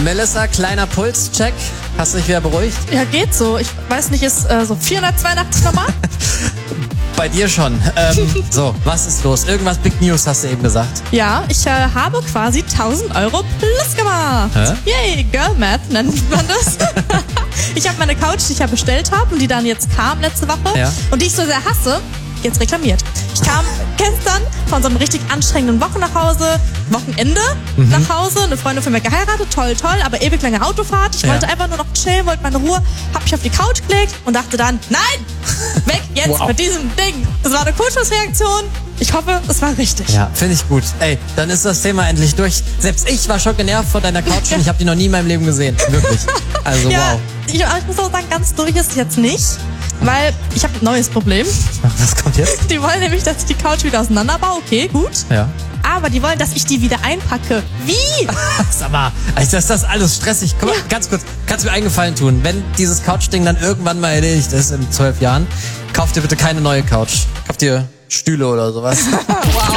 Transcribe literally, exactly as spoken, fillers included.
Melissa, kleiner Pulscheck. Hast du dich wieder beruhigt? Ja, geht so. Ich weiß nicht, ist äh, so vierhundertzweiundachtzig normal? Bei dir schon. Ähm, so, was ist los? Irgendwas Big News hast du eben gesagt. Ja, ich äh, habe quasi tausend Euro plus gemacht. Hä? Yay, Girl Math nennt man das. Ich habe meine Couch, die ich ja bestellt habe und die dann jetzt kam letzte Woche Ja. und die ich so sehr hasse, jetzt reklamiert. Ich kam gestern von so einem richtig anstrengenden Woche nach Hause, Wochenende Mhm. nach Hause, eine Freundin von mir geheiratet, toll, toll, aber ewig lange Autofahrt. Ich Ja. wollte einfach nur noch chillen, wollte meine Ruhe, hab mich auf die Couch gelegt und dachte dann, nein, weg jetzt Wow. mit diesem Ding. Das war eine Kurzschlussreaktion. Ich hoffe, es war richtig. Ja, finde ich gut. Ey, dann ist das Thema endlich durch. Selbst ich war schon genervt von deiner Couch und ich habe die noch nie in meinem Leben gesehen. Wirklich. Also Ja, wow. ich, ich muss auch sagen, ganz durch ist es jetzt nicht, weil ich habe ein neues Problem. Was kommt jetzt? Die wollen nämlich, dass ich die Couch wieder auseinanderbaue. Okay, gut. Ja. Aber die wollen, dass ich die wieder einpacke. Wie? Sag mal, also ist das alles stressig. Komm mal, Ja. ganz kurz, kannst du mir einen Gefallen tun? Wenn dieses Couch-Ding dann irgendwann mal erledigt ist in zwölf Jahren, kauf dir bitte keine neue Couch. Kauf dir Stühle oder sowas. Wow.